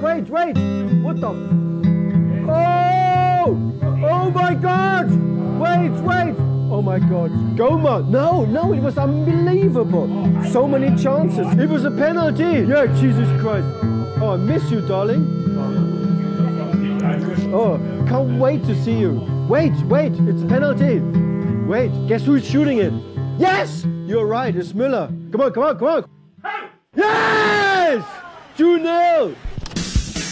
wait. What the? Oh! Oh my God! Wait! Oh my God. Goma! No, it was unbelievable. So many chances. It was a penalty. Yeah, Jesus Christ. Oh, I miss you, darling. Oh, can't wait to see you. Wait, it's a penalty. Wait, guess who's shooting it? Yes! You're right, it's Müller. Come on. Yes! 2-0.